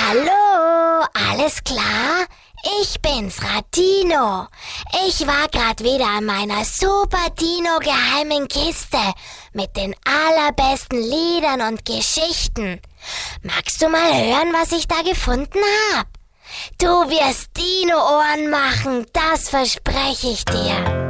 Hallo, alles klar? Ich bin's, Radino. Ich war grad wieder an meiner Super Dino geheimen Kiste mit den allerbesten Liedern und Geschichten. Magst du mal hören, was ich da gefunden hab? Du wirst Dino-Ohren machen, das verspreche ich dir.